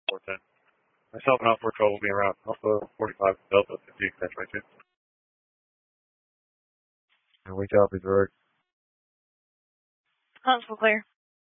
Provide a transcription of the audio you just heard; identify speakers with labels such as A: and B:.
A: 410. Myself and Alpha 12 will be around Alpha 45 Delta 50 extension 22.
B: And we copy, Direct.
C: Huntsville clear.